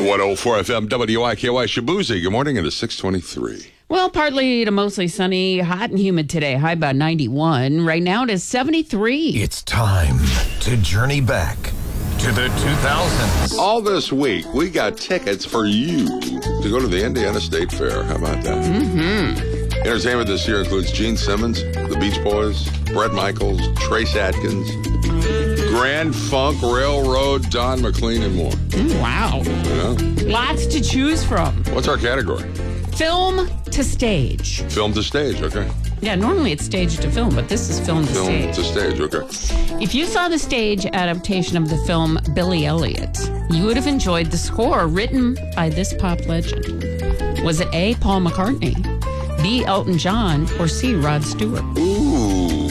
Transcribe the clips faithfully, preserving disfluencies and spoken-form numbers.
one oh four F M W I K Y Shabuzi. Good morning. It is six twenty-three. Well, partly to mostly sunny, hot and humid today. High about ninety-one. Right now it is seventy-three. It's time to journey back to the two thousands. All this week, we got tickets for you to go to the Indiana State Fair. How about that? Mm-hmm. Entertainment this year includes Gene Simmons, the Beach Boys, Bret Michaels, Trace Atkins, Grand Funk Railroad, Don McLean, and more. Mm, wow. You know? Lots to choose from. What's our category? Film to stage. Film to stage, okay. Yeah, normally it's stage to film, but this is film to Film stage. to stage, okay. If you saw the stage adaptation of the film Billy Elliot, you would have enjoyed the score written by this pop legend. Was it A, Paul McCartney, B, Elton John, or C, Rod Stewart? Ooh.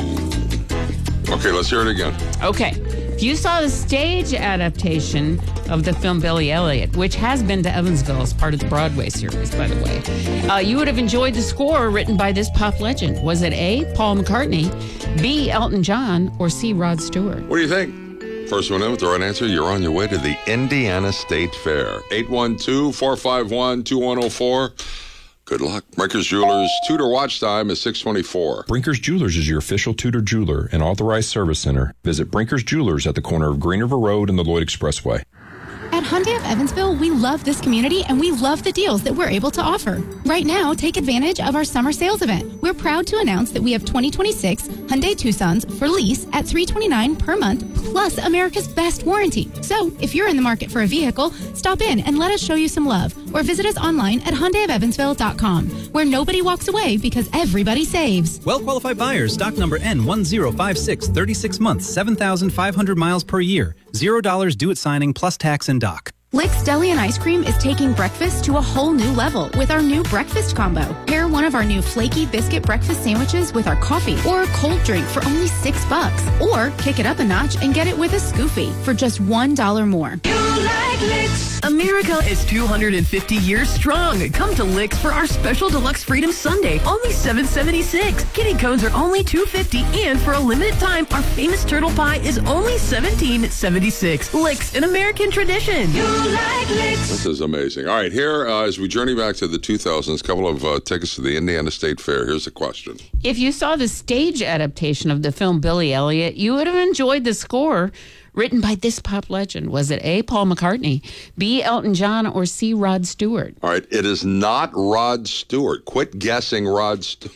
Okay, let's hear it again. Okay. If you saw the stage adaptation of the film Billy Elliot, which has been to Evansville as part of the Broadway series, by the way, uh, you would have enjoyed the score written by this pop legend. Was it A, Paul McCartney, B, Elton John, or C, Rod Stewart? What do you think? First one in with the right answer, you're on your way to the Indiana State Fair. eight one two, four five one, two one oh four. Good luck. Brinkers Jewelers Tudor watch time is six twenty-four. Brinkers Jewelers is your official Tudor jeweler and authorized service center. Visit Brinkers Jewelers at the corner of Green River Road and the Lloyd Expressway. At Hyundai of Evansville, we love this community and we love the deals that we're able to offer. Right now, take advantage of our summer sales event. We're proud to announce that we have twenty twenty-six Hyundai Tucsons for lease at three hundred twenty-nine dollars per month, plus America's best warranty. So, if you're in the market for a vehicle, stop in and let us show you some love, or visit us online at Hyundai of Evansville dot com, where nobody walks away because everybody saves. Well-qualified buyers, stock number N one zero five six, thirty-six months, seven thousand five hundred miles per year. Zero dollars due at signing plus tax and dock. Lick's Deli and Ice Cream is taking breakfast to a whole new level with our new breakfast combo. Pair one of our new flaky biscuit breakfast sandwiches with our coffee or a cold drink for only six bucks. Or kick it up a notch and get it with a Scoofy for just one dollar more. You like Licks. America is two hundred fifty years strong. Come to Licks for our special deluxe Freedom Sunday, only seven seventy-six. Kitty cones are only two fifty, and for a limited time, our famous turtle pie is only seventeen seventy-six. Licks, an American tradition. You like Licks. This is amazing. All right, here, uh, as we journey back to the two thousands, a couple of uh, tickets to the Indiana State Fair. Here's the question. If you saw the stage adaptation of the film Billy Elliot, you would have enjoyed the score written by this pop legend. Was it A, Paul McCartney, B, Elton John, or C, Rod Stewart? All right, it is not Rod Stewart. Quit guessing Rod Stewart.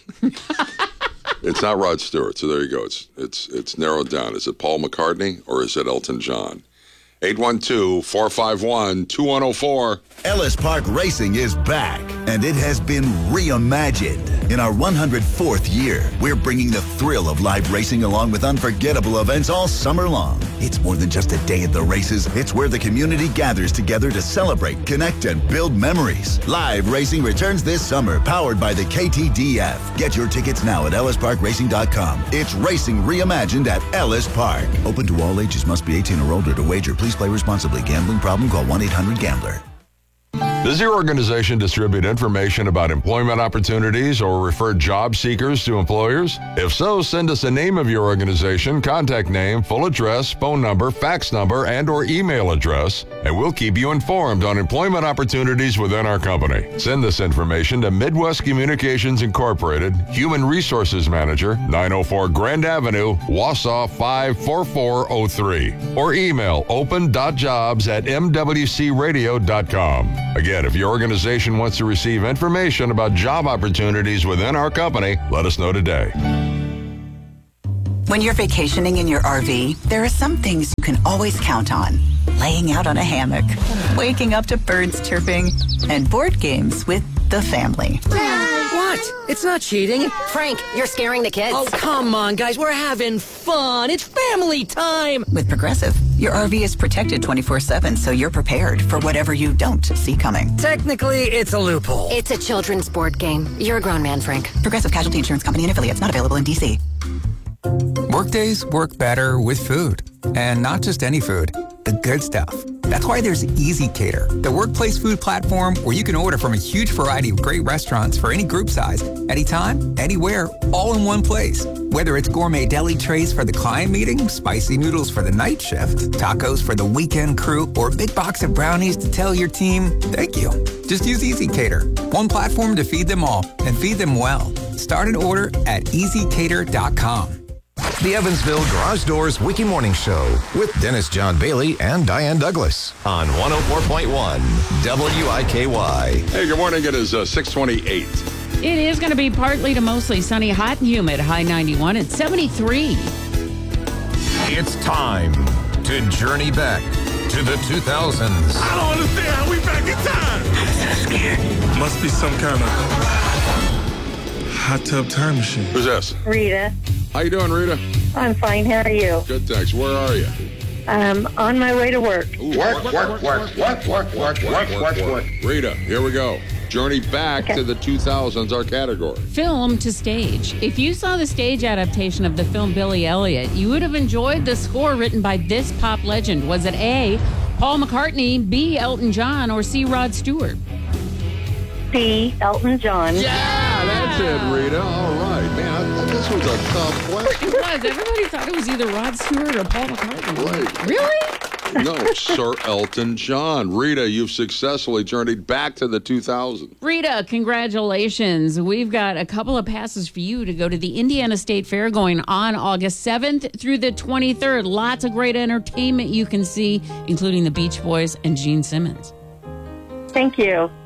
It's not Rod Stewart, so there you go. It's it's it's narrowed down. Is it Paul McCartney or is it Elton John? eight one two, four five one, two one oh four. Ellis Park Racing is back, and it has been reimagined. In our one hundred fourth year, we're bringing the thrill of live racing along with unforgettable events all summer long. It's more than just a day at the races. It's where the community gathers together to celebrate, connect, and build memories. Live racing returns this summer, powered by the K T D F. Get your tickets now at ellis park racing dot com. It's racing reimagined at Ellis Park. Open to all ages. Must be eighteen or older to wager. Please play responsibly. Gambling problem? Call one eight hundred gambler. Does your organization distribute information about employment opportunities or refer job seekers to employers? If so, send us a name of your organization, contact name, full address, phone number, fax number, and or email address, and we'll keep you informed on employment opportunities within our company. Send this information to Midwest Communications Incorporated, Human Resources Manager, nine oh four Grand Avenue, Wausau five four four oh three, or email open dot jobs at m w c radio dot com. Again, if your organization wants to receive information about job opportunities within our company, let us know today. When you're vacationing in your R V, there are some things you can always count on. Laying out on a hammock, waking up to birds chirping, and board games with the family. What? It's not cheating. Frank, you're scaring the kids. Oh, come on, guys. We're having fun. It's family time. With Progressive, your R V is protected twenty-four seven, so you're prepared for whatever you don't see coming. Technically, it's a loophole. It's a children's board game. You're a grown man, Frank. Progressive Casualty Insurance Company and affiliates, not available in D C. Workdays work better with food. And not just any food, the good stuff. That's why there's Easy Cater, the workplace food platform where you can order from a huge variety of great restaurants for any group size, anytime, anywhere, all in one place. Whether it's gourmet deli trays for the client meeting, spicy noodles for the night shift, tacos for the weekend crew, or a big box of brownies to tell your team, thank you. Just use Easy Cater, one platform to feed them all and feed them well. Start an order at easy cater dot com. The Evansville Garage Doors Wiki Morning Show with Dennis John Bailey and Diane Douglas on one oh four point one W I K Y. Hey, good morning. It is uh, six twenty-eight. It is going to be partly to mostly sunny, hot and humid, high ninety-one and seventy-three. It's time to journey back to the two thousands. I don't understand how we back in time. I'm so scared. Must be some kind of hot tub time machine. Who's this? Rita. How you doing, Rita? I'm fine. How are you? Good, thanks. Where are you? Um, on my way to work. Ooh, work, work, work, work, work, work, work, work, work, work. Rita, here we go. Journey back Okay. to the two thousands, our category. Film to stage. If you saw the stage adaptation of the film Billy Elliot, you would have enjoyed the score written by this pop legend. Was it A, Paul McCartney, B, Elton John, or C, Rod Stewart? C, Elton John. Yeah, that's it, Rita. All right. Man, this was a tough question. It was. Everybody thought it was either Rod Stewart or Paul McCartney. Right. Really? No, Sir Elton John. Rita, you've successfully journeyed back to the two thousands. Rita, congratulations. We've got a couple of passes for you to go to the Indiana State Fair going on August seventh through the twenty-third. Lots of great entertainment you can see, including the Beach Boys and Gene Simmons. Thank you.